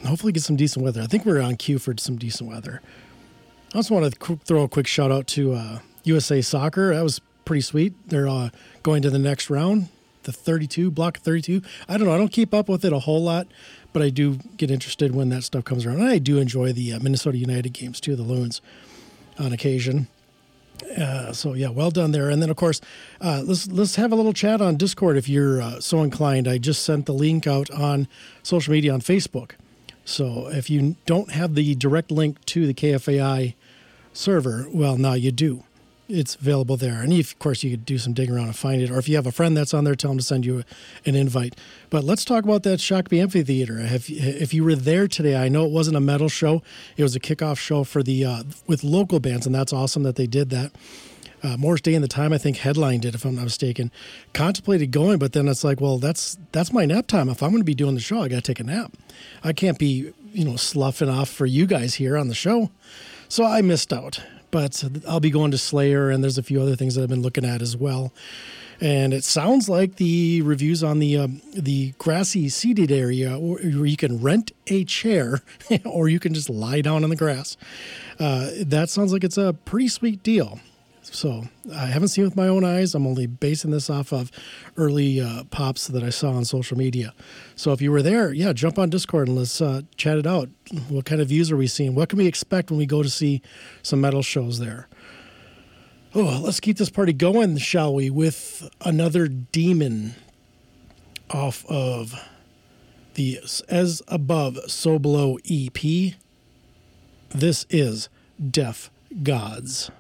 hopefully get some decent weather. I think we're on cue for some decent weather. I also want to throw a quick shout out to USA Soccer. That was pretty sweet. They're going to the next round, the 32, block 32. I don't know. I don't keep up with it a whole lot, but I do get interested when that stuff comes around. And I do enjoy the Minnesota United games too, the Loons, on occasion. So yeah, well done there. And then of course, let's have a little chat on Discord if you're so inclined. I just sent the link out on social media on Facebook. So if you don't have the direct link to the KFAI server, well, now you do. It's available there. And of course, you could do some digging around and find it. Or if you have a friend that's on there, tell them to send you an invite. But let's talk about that Shakopee Amphitheater. If you were there today, I know it wasn't a metal show. It was a kickoff show for the with local bands, and that's awesome that they did that. Morris Day and the Time, I think, headlined it, if I'm not mistaken. Contemplated going, but then it's like, well, that's my nap time. If I'm going to be doing the show, I got to take a nap. I can't be, sloughing off for you guys here on the show. So I missed out. But I'll be going to Slayer, and there's a few other things that I've been looking at as well. And it sounds like the reviews on the grassy seated area, where you can rent a chair, or you can just lie down on the grass. That sounds like it's a pretty sweet deal. So I haven't seen it with my own eyes. I'm only basing this off of early pops that I saw on social media. So if you were there, yeah, jump on Discord and let's chat it out. What kind of views are we seeing? What can we expect when we go to see some metal shows there? Oh, let's keep this party going, shall we, with another Demon off of the As Above, So Below EP. This is Deaf Gods.